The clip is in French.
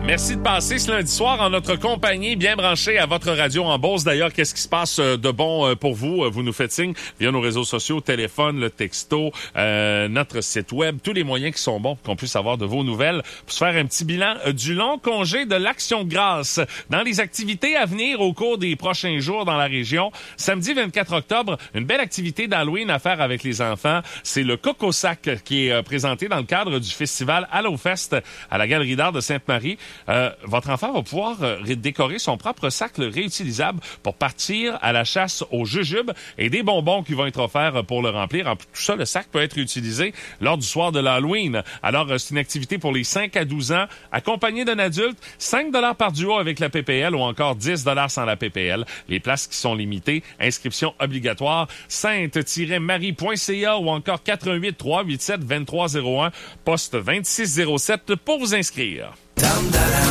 Merci de passer ce lundi soir en notre compagnie, bien branché à votre radio en Beauce. D'ailleurs, qu'est-ce qui se passe de bon pour vous? Vous nous faites signe via nos réseaux sociaux, téléphone, le texto, notre site web, tous les moyens qui sont bons pour qu'on puisse avoir de vos nouvelles pour se faire un petit bilan du long congé de l'Action de grâce. Dans les activités à venir au cours des prochains jours dans la région, samedi 24 octobre, une belle activité d'Halloween à faire avec les enfants. C'est le Coco Sac qui est présenté dans le cadre du festival HalloFest à la Galerie d'art de Sainte-Marie. Votre enfant va pouvoir décorer son propre sac réutilisable pour partir à la chasse aux jujubes et des bonbons qui vont être offerts pour le remplir. En plus, tout ça, le sac peut être utilisé lors du soir de l'Halloween. Alors, c'est une activité pour les 5 à 12 ans, accompagnée d'un adulte, 5 $ par duo avec la PPL ou encore 10 $ sans la PPL. Les places qui sont limitées, inscription obligatoire, sainte-marie.ca ou encore 88 387 2301, poste 2607 pour vous inscrire.